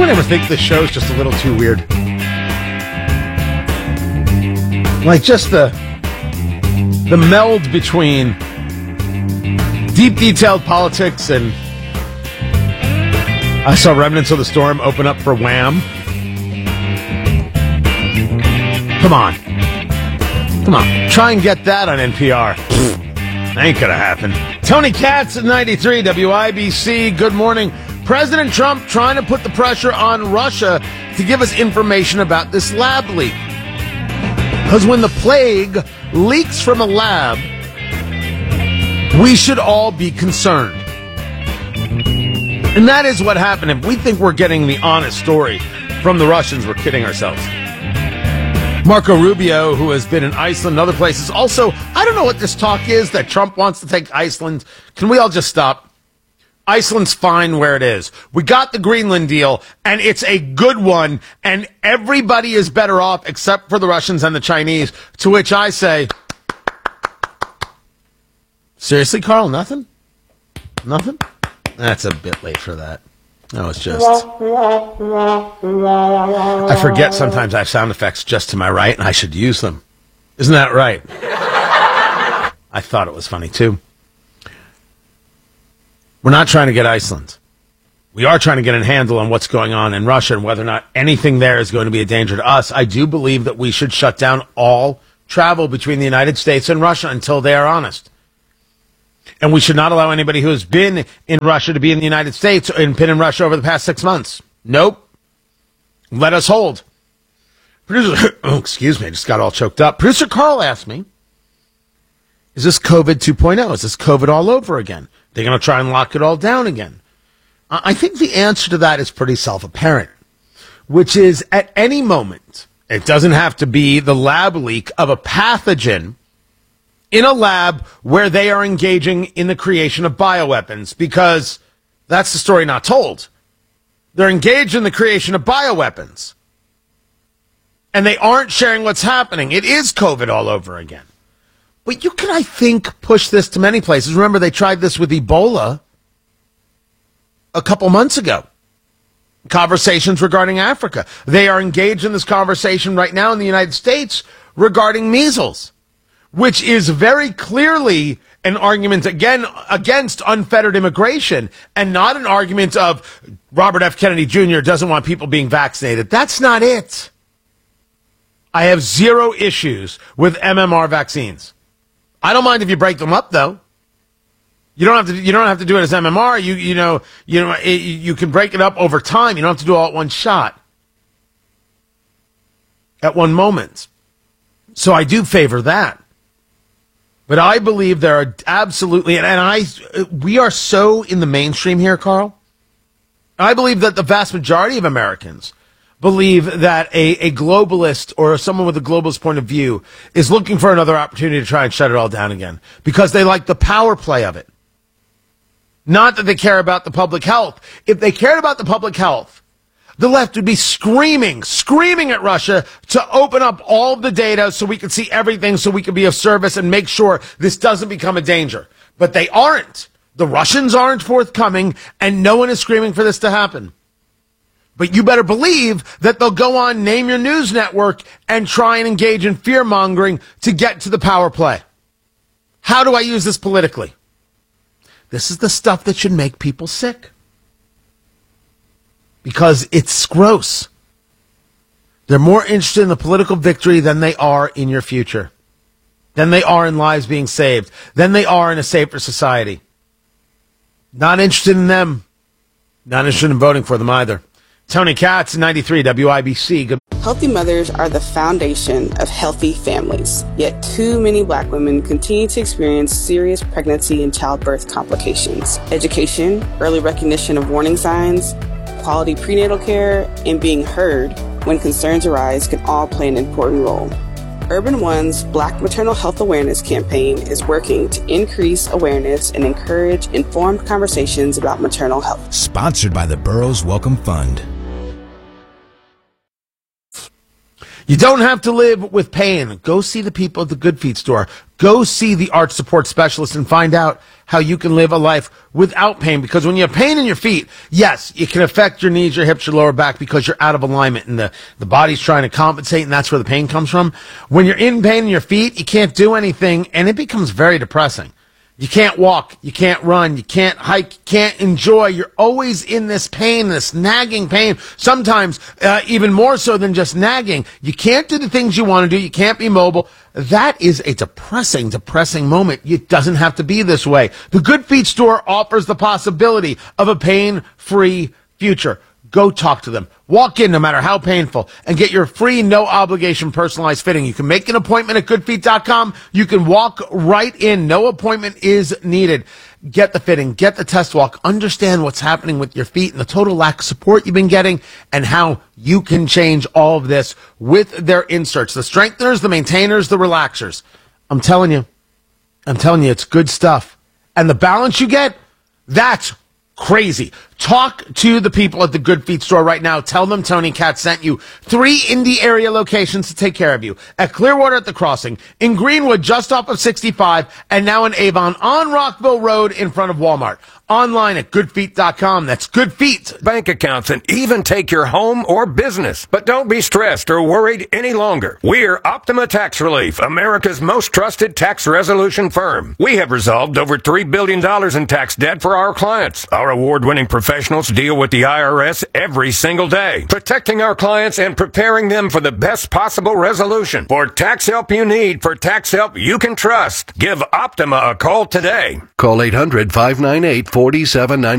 Anyone ever think this show's just a little too weird? Like just the meld between deep detailed politics and I saw Remnants of the Storm open up for Wham. Come on. Try and get that on NPR. Ain't gonna happen. Tony Katz at 93 WIBC. Good morning. President Trump trying to put the pressure on Russia to give us information about this lab leak. Because when the plague leaks from a lab, we should all be concerned. And that is what happened. If we think we're getting the honest story from the Russians, we're kidding ourselves. Marco Rubio, who has been in Iceland and other places. Also, I don't know what this talk is that Trump wants to take Iceland. Can we all just stop? Iceland's fine where it is. We got the Greenland deal, and it's a good one, and everybody is better off except for the Russians and the Chinese, to which I say, seriously, Carl, nothing? Nothing? That's a bit late for that. That was just... I forget sometimes I have sound effects just to my right, and I should use them. Isn't that right? I thought it was funny, too. We're not trying to get Iceland. We are trying to get a handle on what's going on in Russia and whether or not anything there is going to be a danger to us. I do believe that we should shut down all travel between the United States and Russia until they are honest. And we should not allow anybody who has been in Russia to be in the United States and been in Russia over the past 6 months. Nope. Let us hold. Producer, excuse me, I just got all choked up. Producer Carl asked me, is this COVID 2.0? Is this COVID all over again? They're going to try and lock it all down again. I think the answer to that is pretty self-apparent, which is at any moment, it doesn't have to be the lab leak of a pathogen in a lab where they are engaging in the creation of bioweapons, because that's the story not told. They're engaged in the creation of bioweapons, and they aren't sharing what's happening. It is COVID all over again. But you can, I think, push this to many places. Remember, they tried this with Ebola a couple months ago. Conversations regarding Africa. They are engaged in this conversation right now in the United States regarding measles, which is very clearly an argument, again, against unfettered immigration and not an argument of Robert F. Kennedy Jr. doesn't want people being vaccinated. That's not it. I have zero issues with MMR vaccines. I don't mind if you break them up, though. You don't have to do it as MMR. You can break it up over time. You don't have to do it all at one shot, at one moment. So I do favor that. But I believe there are absolutely, we are so in the mainstream here, Carl. I believe that the vast majority of Americans believe that a globalist or someone with a globalist point of view is looking for another opportunity to try and shut it all down again because they like the power play of it. Not that they care about the public health. If they cared about the public health, the left would be screaming at Russia to open up all of the data so we could see everything, so we could be of service and make sure this doesn't become a danger. But they aren't. The Russians aren't forthcoming, and no one is screaming for this to happen. But you better believe that they'll go on Name Your News Network and try and engage in fear-mongering to get to the power play. How do I use this politically? This is the stuff that should make people sick. Because it's gross. They're more interested in the political victory than they are in your future. Than they are in lives being saved. Than they are in a safer society. Not interested in them. Not interested in voting for them either. Tony Katz, 93 WIBC. Good. Healthy mothers are the foundation of healthy families. Yet too many Black women continue to experience serious pregnancy and childbirth complications. Education, early recognition of warning signs, quality prenatal care, and being heard when concerns arise can all play an important role. Urban One's Black Maternal Health Awareness campaign is working to increase awareness and encourage informed conversations about maternal health. Sponsored by the Burroughs Wellcome Fund. You don't have to live with pain. Go see the people at the Good Feet store. Go see the arch support specialist and find out how you can live a life without pain. Because when you have pain in your feet, yes, it can affect your knees, your hips, your lower back because you're out of alignment and the body's trying to compensate, and that's where the pain comes from. When you're in pain in your feet, you can't do anything, and it becomes very depressing. You can't walk, you can't run, you can't hike, you can't enjoy. You're always in this pain, this nagging pain, sometimes even more so than just nagging. You can't do the things you want to do. You can't be mobile. That is a depressing moment. It doesn't have to be this way. The Good Feet store offers the possibility of a pain-free future. Go talk to them. Walk in, no matter how painful, and get your free, no-obligation personalized fitting. You can make an appointment at goodfeet.com. You can walk right in. No appointment is needed. Get the fitting. Get the test walk. Understand what's happening with your feet and the total lack of support you've been getting and how you can change all of this with their inserts. The strengtheners, the maintainers, the relaxers. I'm telling you, it's good stuff. And the balance you get, that's crazy. Talk to the people at the Good Feet store right now. Tell them Tony Katz sent you. 3 Indy area locations to take care of you. At Clearwater at the Crossing, in Greenwood just off of 65, and now in Avon on Rockville Road in front of Walmart. Online at goodfeet.com. That's Good Feet. Bank accounts and even take your home or business. But don't be stressed or worried any longer. We're Optima Tax Relief, America's most trusted tax resolution firm. We have resolved over $3 billion in tax debt for our clients. Our award-winning professionals deal with the IRS every single day, protecting our clients and preparing them for the best possible resolution. For tax help you need, for tax help you can trust, give Optima a call today. Call 800-598-4790.